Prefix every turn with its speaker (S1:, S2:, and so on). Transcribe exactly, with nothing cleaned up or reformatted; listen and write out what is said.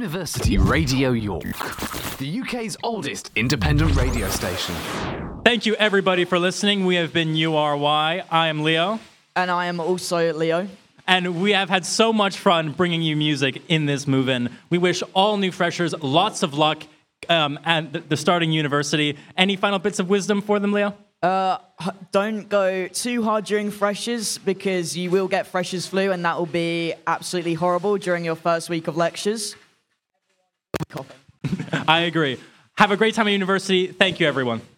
S1: University Radio York, the U K's oldest independent radio station.
S2: Thank you, everybody, for listening. We have been U R Y. I am Leo.
S3: And I am also Leo.
S2: And we have had so much fun bringing you music in this move-in. We wish all new freshers lots of luck um, at the starting university. Any final bits of wisdom for them, Leo?
S3: Uh, don't go too hard during freshers because you will get freshers flu and that will be absolutely horrible during your first week of lectures.
S2: I agree. Have a great time at university. Thank you, everyone.